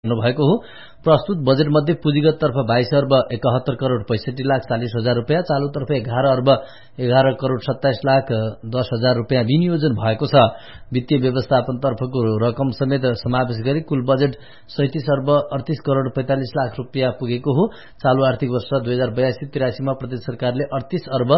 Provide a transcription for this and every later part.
भएको हो। प्रस्तुत बजेट मध्ये पुँजीगत तर्फ 22 अर्ब 71 करोड 65 लाख 40 हजार रुपैयाँ, चालू तर्फ 11 अर्ब 11 करोड 27 लाख 10 हजार रुपैयाँ विनियोजन भएको छ। वित्तीय व्यवस्थापन तर्फको रकम समेत समावेश गरी कुल बजेट 37 अर्ब 38 करोड 45 लाख रुपैयाँ पुगेको हो। चालू आर्थिक वर्ष 2082-83 मा प्रदेश सरकारले 38 अर्ब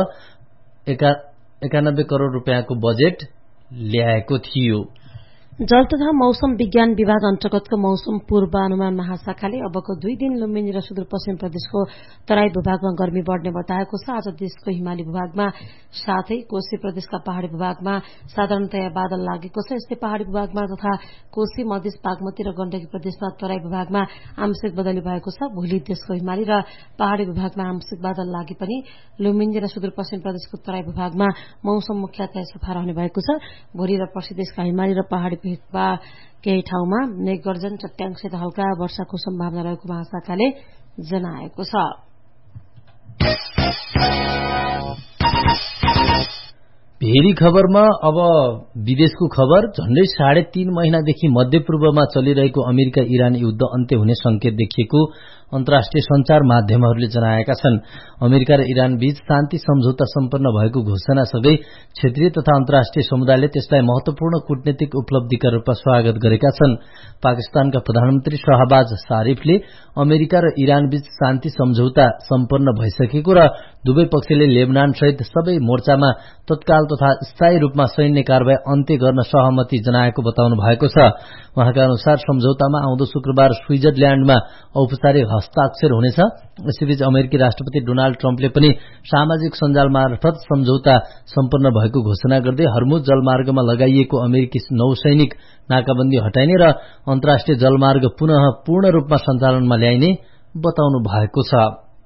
91 करोड रुपैयाँको बजेट ल्याएको थियो। जल तथा मौसम विज्ञान विभाग अन्तर्गतको मौसम पूर्वानुमान महाशाखाले अबको 2 दिन लुम्बिनी र सुदूरपश्चिम प्रदेशको तराई भूभागमा गर्मी बढ्ने बताएको छ। आज देशको हिमाली भूभागमा साथै कोशी प्रदेशका पहाड़ी भूभागमा साधारणतया बादल लागेको छ। यस्तै पहाड़ी भूभागमा तथा कोशी मधेस बागमती र गण्डकी प्रदेशमा तराई भूभागमा आंशिक बदली भएको छ। भोलि देशको हिमाली र पहाड़ी भूभागमा आंशिक बादल लागे पनि लुम्बिनी र सुदूरपश्चिम प्रदेशको तराई भूभागमा मौसम मुख्यतया सफा रहने भएको छ। भोलि र पर्सि देशका हिमाली र पहाड़ी केही ठाउँमा मेघगर्जन चट्याङसहित हल्का वर्षाको सम्भावना रहेको महाशाखाले जनाएको छ। भेरी खबरमा अब विदेशको खबर। झण्डै 3.5 महिनादेखि मध्यपूर्वमा चलिरहेको अमेरिका इरान युद्ध अन्त्य हुने संकेत देखिएको अन्तर्राष्ट्रिय संचार माध्यमहरूले जनाएका छन्। अमेरिका र इरान बीच शान्ति सम्झौता सम्पन्न भएको घोषणासँगै क्षेत्रीय तथा अन्तर्राष्ट्रिय समुदायले त्यसलाई महत्वपूर्ण कूटनीतिक उपलब्धिका रूपमा स्वागत गरेका छन्। पाकिस्तानका प्रधानमन्त्री शहबाज शरीफले अमेरिका र इरान बीच शान्ति सम्झौता सम्पन्न भइसकेको र दुवै पक्षले लेबनान सहित सबै मोर्चामा तत्काल तथा स्थायी रूपमा सैन्य कारबाही अन्त्य गर्न सहमति जनाएको बताउनु भएको छ। उहाँका अनुसार सम्झौतामा आउँदो शुक्रबार स्विजरल्याण्डमा औपचारिक हस्ताक्षर हुनेछ। यसैबीच अमेरिकी राष्ट्रपति डोनाल्ड ट्रम्पले पनि सामाजिक सञ्जाल मार्फत सम्झौता सम्पन्न भएको घोषणा गर्दै हर्मुज जलमार्गमा लगाइएको अमेरिकी नौसैनिक नाकाबन्दी हटाइने र अन्तर्राष्ट्रिय जलमार्ग पुनः पूर्ण रूपमा सञ्चालनमा ल्याइने बताउनु भएको छ।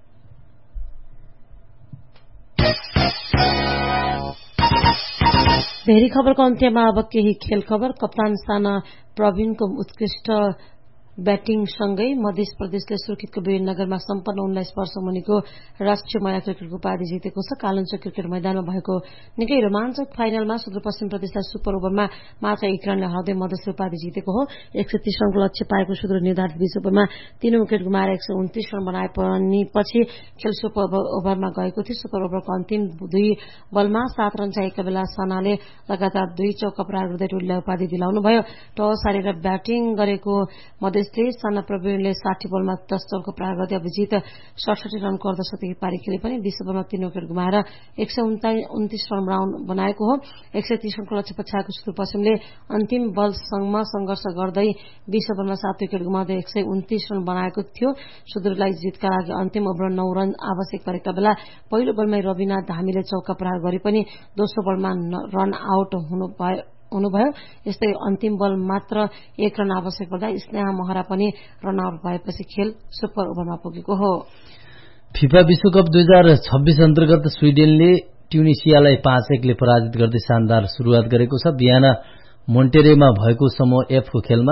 भेरी खबरको अन्त्यमा अब केही खेल खबर। कप्तान साना प्रवीणको उत्कृष्ट ब्याटिङसँगै मध्य प्रदेशले सुर्खेतको वीरनगरमा सम्पन्न 19 वर्ष मुनिको राष्ट्रिय महिला क्रिकेटको उपाधि जितेको छ। कालुञ्च क्रिकेट मैदानमा भएको निकै रोमाञ्चक फाइनलमा सुदूरपश्चिम प्रदेशलाई सुपर ओभरमा मात्र 1 रनले हराउँदै मधेसले उपाधि जितेको हो। 130 रनको लक्ष्य पाएको सुदूर निर्धारित 20 ओभरमा 3 विकेट गुमाएर 129 रन बनाए पनि पछि खेल सुपर ओभरमा गएको थियो। सुपर ओभरको अन्तिम 2 बलमा 7 रन चाहिएका बेला सानाले लगातार 2 चौका प्रहार गर्दै टोलीलाई उपाधि दिलाउनु भयो। टस हारेर ब्याटिङ गरेको मधेस साना प्रवीणले 60 बलमा 10 चौका प्रहार गर्दै अभिजित 67 रनको अर्धशतकी पारी खेले पनि 20 ओभरमा 3 विकेट गुमाएर 129 रन बनाएको हो। 130 रनको लक्ष्य पछ्याएको सुदूरपश्चिमले अन्तिम बलसम्म संघर्ष गर्दै 20 ओभरमा 7 विकेट गुमाउँदै 129 रन बनाएको थियो। सुदूरलाई जितका लागि अन्तिम ओभरमा 9 रन आवश्यक परेका बेला पहिलो बलमै रविना धामीले चौका प्रहार गरे पनि दोस्रो बलमा रन आउट हुनुभयो। यस्तै अन्तिम बल मात्र 1 रन आवश्यक पर्दा स्नेहा महरा पनि रन आउट भएपछि खेल सुपर ओभरमा पुगेको हो। फिफा विश्वकप 2026 अन्तर्गत स्विडेनले ट्युनिसियालाई 5-1 ले पराजित गर्दै शानदार सुरुवात गरेको छ। बिहान मोन्टेरेमा भएको समूह F को खेलमा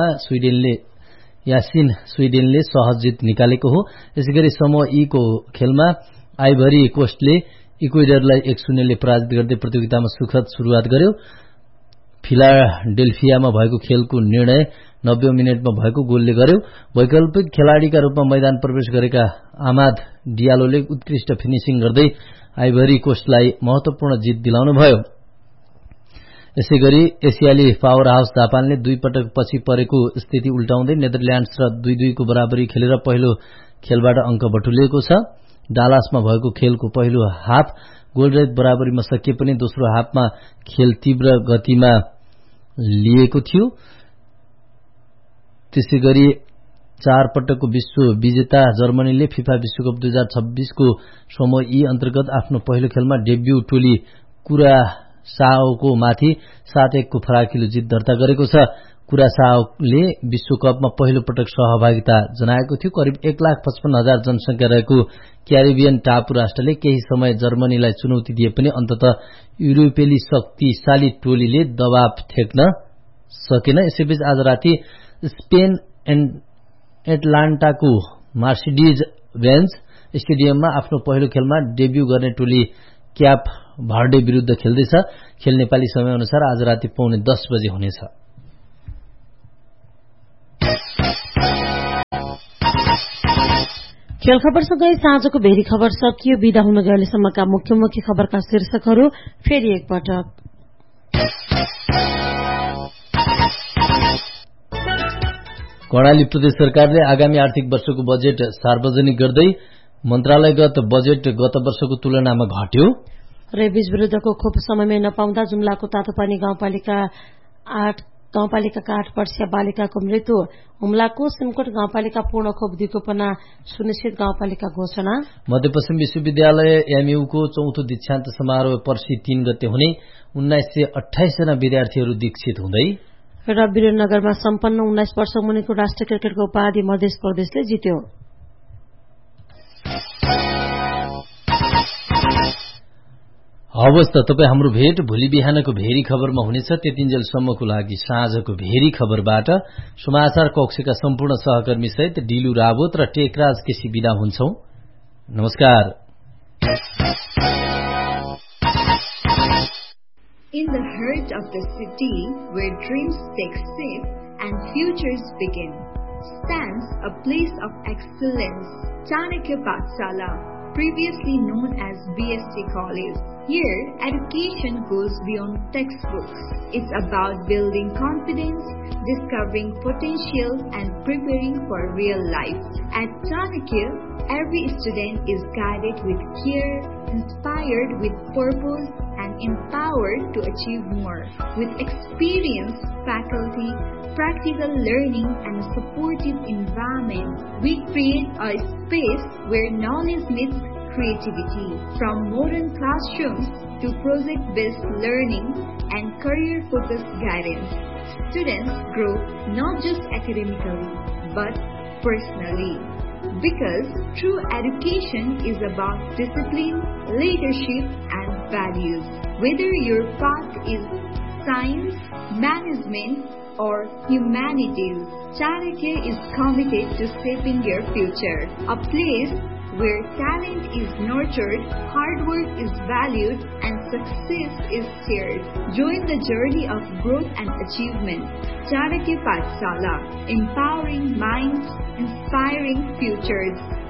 स्विडेनले सहज जित निकालेको हो। यसैगरी समूह E को खेलमा आइभरी कोस्टले इक्वेडरलाई 1-0 ले पराजित गर्दै प्रतियोगितामा सुखद सुरुवात गर्यो। फिलाडेल्फियामा भएको खेलको निर्णय 90 मिनेटमा भएको गोलले गर्यो। वैकल्पिक खेलाडीका रूपमा मैदान प्रवेश गरेका आमाद डियालोले उत्कृष्ट फिनिशिङ गर्दै आइभरी कोस्टलाई महत्वपूर्ण जित दिलाउनुभयो। यसैगरी एसियाली पावर हाउस जापानले 2 पटक पछि परेको स्थिति उल्टाउँदै नेदरल्याण्ड्स र 2-2 को बराबरी खेलेर पहिलो खेलबाट अङ्क बटुलेको छ। डालासमा भएको खेलको पहिलो हाफ गोलरहित बराबरीमा सकिए पनि दोस्रो हाफमा खेल तीव्र गतिमा लिएको थियो। त्यसैगरी 4 पटकको विश्व विजेता जर्मनीले फिफा विश्वकप 2026 को समूह E अन्तर्गत आफ्नो पहिलो खेलमा डेब्यू टोली कुरासाओको माथि 7-1 को फराकिलो जित दर्ता गरेको छ। कुरासाओले विश्वकपमा पहिलो पटक सहभागिता जनाएको थियो। करिब 1,55,000 जनसंख्या रहेको क्यारिबियन टापु राष्ट्रले केही समय जर्मनीलाई चुनौती दिए पनि अन्ततः युरोपेली शक्तिशाली टोलीले दबाव ठेक्न सकेन। यसैबीच आज राति स्पेन एटलान्टाको मर्सिडीज बेन्ज स्टेडियममा आफ्नो पहिलो खेलमा डेब्यू गर्ने टोली क्याप भर्डे विरुद्ध खेल्दैछ। खेल नेपाली समय अनुसार आज राति 9:15 बजे हुनेछ। खेल खबरसँगै साँझको भेरी खबर सकियो। बिदा हुन गएलेसम्मका मुख्य मुख्य खबरका शीर्षकहरू फेरि एकपटक। कर्णाली प्रदेश सरकारले आगामी आर्थिक वर्षको बजेट सार्वजनिक गर्दै मन्त्रालयगत बजेट गत वर्षको तुलनामा घट्यो। रेबिज विरुद्धको खोप समयमै नपाउँदा जुम्लाको तातोपानी गाउँपालिका 8 वर्षीय बालिकाको मृत्यु। हुम्लाको सिमकोट गाउँपालिका पूर्ण खोप दिगोपना सुनिश्चित गाउँपालिका घोषणा। मध्यपश्चिम विश्वविद्यालय एमयूको चौथो दीक्षान्त समारोह पर्सि 3 गते हुने। 1928 जना विद्यार्थीहरू दीक्षित हुँदै। र वीरनगरमा सम्पन्न 19 वर्ष मुनिको राष्ट्रिय क्रिकेटको उपाधि मध्य प्रदेशले जित्यो। हवस् त तपाईँ हाम्रो भेट भोलि बिहानको भेरी खबरमा हुनेछ। त्यतिन्जेलसम्मको लागि साँझको भेरी खबरबाट समाचार कक्षका सम्पूर्ण सहकर्मी सहित डिलु रावत र टेकराज केसी बिदा हुन्छौं। नमस्कार। In the heart of the city where dreams take shape and futures begin stands a place of excellence, Chanakya Pathshala, previously known as BSc College. Here, education goes beyond textbooks. It's about building confidence, discovering potential, and preparing for real life. At Chanakya, every student is guided with care, inspired with purpose, and empowered to achieve more. With experienced faculty, practical learning, and a supportive environment, we create a space where knowledge meets creativity. From modern classrooms to project-based learning and career-focused guidance, students grow not just academically, but personally. Because true education is about discipline, leadership, and values. Whether your path is science, management, or humanities, Chanakya is committed to shaping your future. A place where talent is nurtured, hard work is valued, and success is shared. Join the journey of growth and achievement. Chanakya Pathshala, empowering minds, inspiring futures.